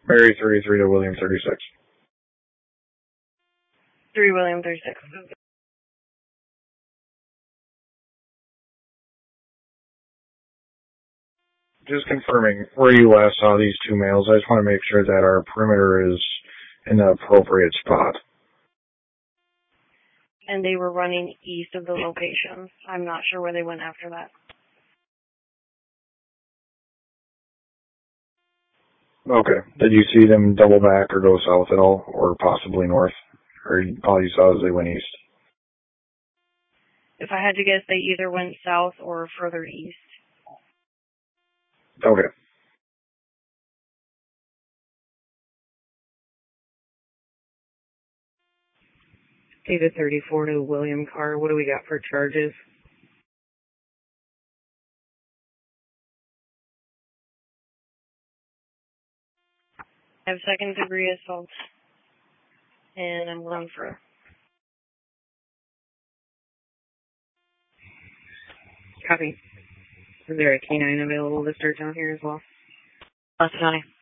Mary 33 to William 36. 3 William 36. Just confirming where you last saw these two males. I just want to make sure that our perimeter is in the appropriate spot. And they were running east of the locations. I'm not sure where they went after that. Okay. Did you see them double back or go south at all, or possibly north? Or all you saw is they went east? If I had to guess, they either went south or further east. Okay. David 34 to William Carr. What do we got for charges? I have second-degree assault, and I'm going for. Copy. Is there a canine available to search on here as well? County.